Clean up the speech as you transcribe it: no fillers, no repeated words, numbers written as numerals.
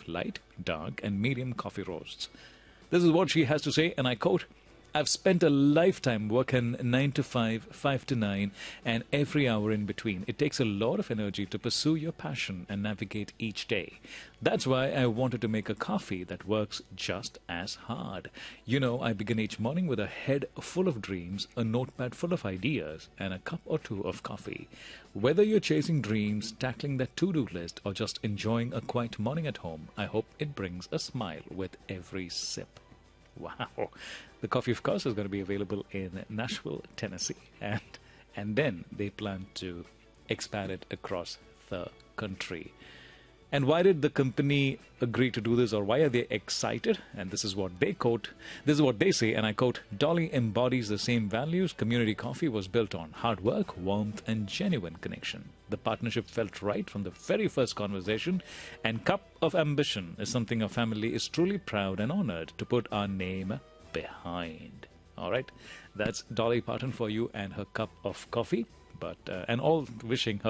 of light, dark, and medium coffee roasts. This is what she has to say, and I quote, I've spent a lifetime working 9 to 5, 5 to 9, and every hour in between. It takes a lot of energy to pursue your passion and navigate each day. That's why I wanted to make a coffee that works just as hard. You know, I begin each morning with a head full of dreams, a notepad full of ideas, and a cup or two of coffee. Whether you're chasing dreams, tackling that to-do list, or just enjoying a quiet morning at home, I hope it brings a smile with every sip. Wow. The coffee, of course, is going to be available in Nashville, Tennessee. And then they plan to expand it across the country. And why did the company agree to do this, or why are they excited? And this is what they quote. This is what they say, and I quote, Dolly embodies the same values Community Coffee was built on: hard work, warmth, and genuine connection. The partnership felt right from the very first conversation, and Cup of Ambition is something our family is truly proud and honored to put our name behind. All right, that's Dolly Parton for you and her cup of coffee. But and all wishing her